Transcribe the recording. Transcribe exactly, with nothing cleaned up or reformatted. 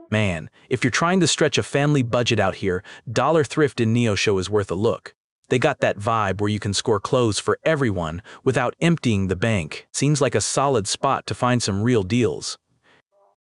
Man, if you're trying to stretch a family budget out here, Dollar Thrift in Neosho is worth a look. They got that vibe where you can score clothes for everyone without emptying the bank. Seems like a solid spot to find some real deals.